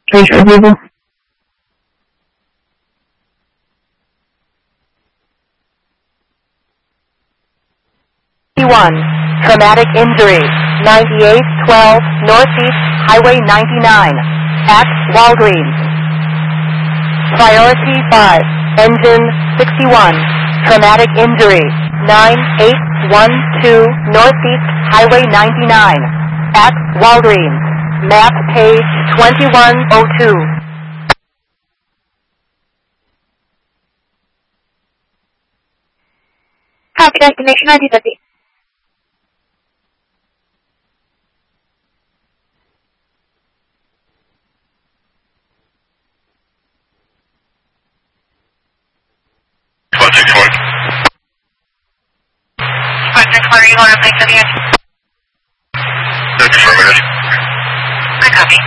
Transfer approval. 1. Traumatic injury. 9812 Northeast Highway 99. At Walgreens. Priority 5. Engine 61. Traumatic injury. 9812 Northeast Highway 99. At Walgreens. Map page 2102. Copy, destination 1950. You want to place the edge? That's affirmative. I copy.